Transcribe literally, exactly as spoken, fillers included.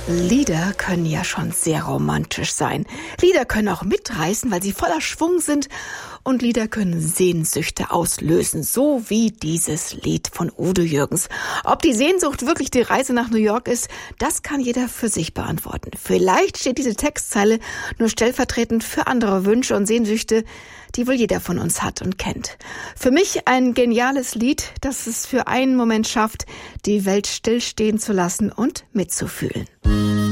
Lieder können ja schon sehr romantisch sein. Lieder können auch mitreißen, weil sie voller Schwung sind. Und Lieder können Sehnsüchte auslösen, so wie dieses Lied von Udo Jürgens. Ob die Sehnsucht wirklich die Reise nach New York ist, das kann jeder für sich beantworten. Vielleicht steht diese Textzeile nur stellvertretend für andere Wünsche und Sehnsüchte, die wohl jeder von uns hat und kennt. Für mich ein geniales Lied, das es für einen Moment schafft, die Welt stillstehen zu lassen und mitzufühlen.